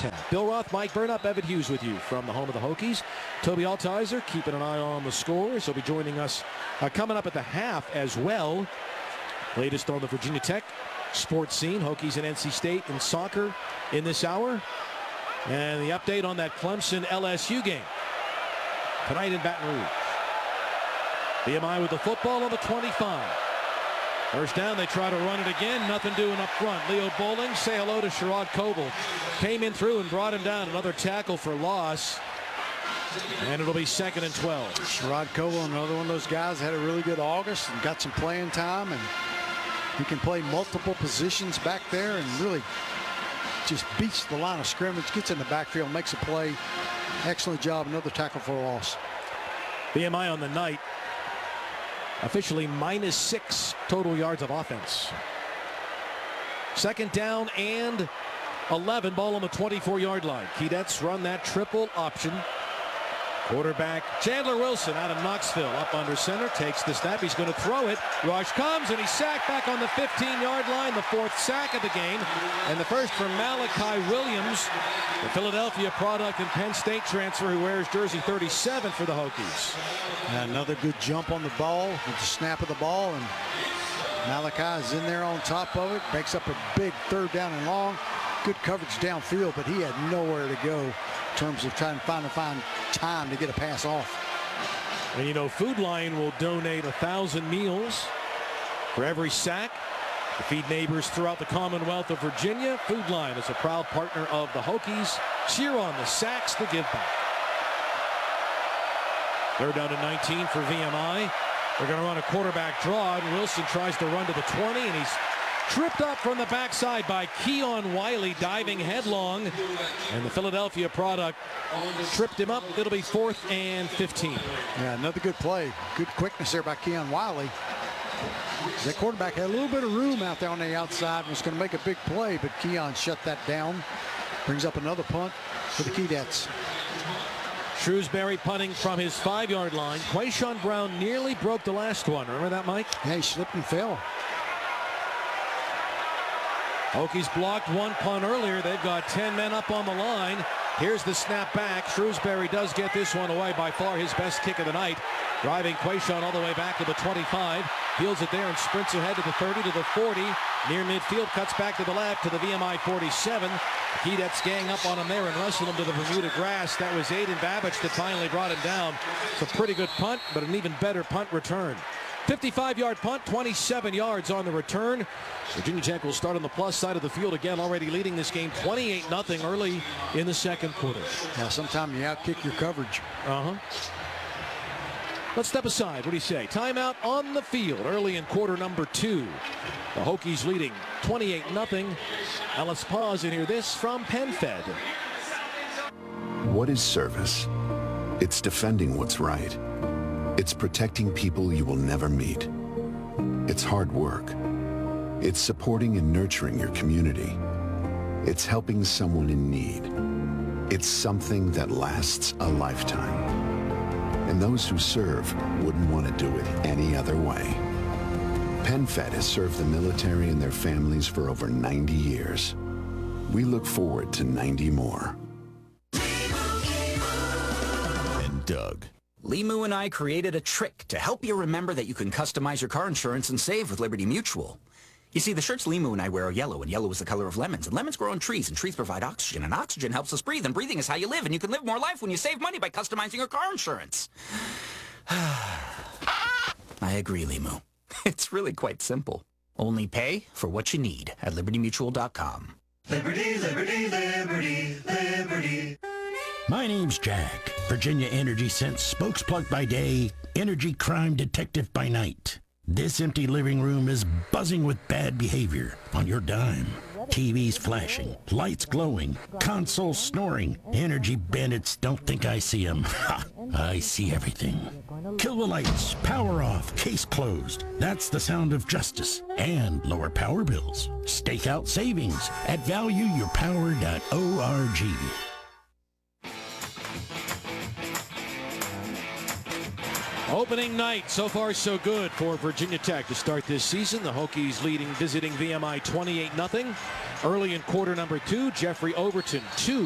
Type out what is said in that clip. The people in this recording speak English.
tap. Bill Roth, Mike Burnop, Evan Hughes with you from the home of the Hokies. Toby Altizer keeping an eye on the scores. He'll be joining us coming up at the half as well. Latest on the Virginia Tech sports scene. Hokies and NC State in soccer in this hour. And the update on that Clemson-LSU game tonight in Baton Rouge. VMI with the football on the 25. First down, they try to run it again. Nothing doing up front. Leo Bowling, say hello to Sherrod Coble. Came in through and brought him down. Another tackle for loss. And it'll be 2nd and 12. Sherrod Coble, another one of those guys, had a really good August and got some playing time. And he can play multiple positions back there and really just beats the line of scrimmage, gets in the backfield, makes a play. Excellent job. Another tackle for a loss. VMI on the night. Officially -6 total yards of offense. 2nd down and 11. Ball on the 24-yard line. Keydets run that triple option. Quarterback Chandler Wilson out of Knoxville up under center. Takes the snap. He's going to throw it. Rush comes and he's sacked back on the 15-yard line. The 4th sack of the game. And the first from Malachi Williams, the Philadelphia product and Penn State transfer who wears jersey 37 for the Hokies. And another good jump on the ball with the snap of the ball. And Malachi is in there on top of it. Makes up a big 3rd down and long. Good coverage downfield, but he had nowhere to go in terms of trying to find time to get a pass off. And you know, Food Lion will donate 1,000 meals for every sack to feed neighbors throughout the Commonwealth of Virginia. Food Lion is a proud partner of the Hokies. Cheer on the sacks to give back. 3rd down and 19 for VMI. They're going to run a quarterback draw, and Wilson tries to run to the 20, and he's tripped up from the backside by Keon Wiley, diving headlong. And the Philadelphia product tripped him up. It'll be 4th and 15. Yeah, another good play. Good quickness there by Keon Wiley. That quarterback had a little bit of room out there on the outside and was going to make a big play, but Keon shut that down. Brings up another punt for the Keydets. Shrewsbury punting from his 5-yard line. Quayshawn Brown nearly broke the last one. Remember that, Mike? Yeah, he slipped and fell. Hokies blocked one punt earlier. They've got 10 men up on the line. Here's the snap back. Shrewsbury does get this one away. By far his best kick of the night. Driving Quayshawn all the way back to the 25. Fields it there and sprints ahead to the 30, to the 40. Near midfield, cuts back to the left to the VMI 47. Keydets gang up on him there and wrestle him to the Bermuda grass. That was Aiden Babich that finally brought him down. It's a pretty good punt, but an even better punt return. 55-yard punt, 27 yards on the return. Virginia Tech will start on the plus side of the field again, already leading this game 28-0 early in the 2nd quarter. Yeah, sometimes you outkick your coverage. Let's step aside. What do you say? Timeout on the field early in quarter number 2. The Hokies leading 28-0. Now let's pause and hear this from PenFed. What is service? It's defending what's right. It's protecting people you will never meet. It's hard work. It's supporting and nurturing your community. It's helping someone in need. It's something that lasts a lifetime. And those who serve wouldn't want to do it any other way. PenFed has served the military and their families for over 90 years. We look forward to 90 more. And Doug. Limu and I created a trick to help you remember that you can customize your car insurance and save with Liberty Mutual. You see, the shirts Limu and I wear are yellow, and yellow is the color of lemons, and lemons grow on trees, and trees provide oxygen, and oxygen helps us breathe, and breathing is how you live, and you can live more life when you save money by customizing your car insurance. I agree, Limu. It's really quite simple. Only pay for what you need at LibertyMutual.com. Liberty, liberty, liberty, liberty. My name's Jack, Virginia Energy Sense spokesplug by day, energy crime detective by night. This empty living room is buzzing with bad behavior on your dime. TVs flashing, lights glowing, consoles snoring. Energy bandits don't think I see them. Ha! I see everything. Kill the lights, power off, case closed. That's the sound of justice and lower power bills. Stake out savings at valueyourpower.org. Opening night, so far so good for Virginia Tech to start this season. The Hokies leading, visiting VMI 28-0. Early in quarter number 2, Jeffrey Overton 2.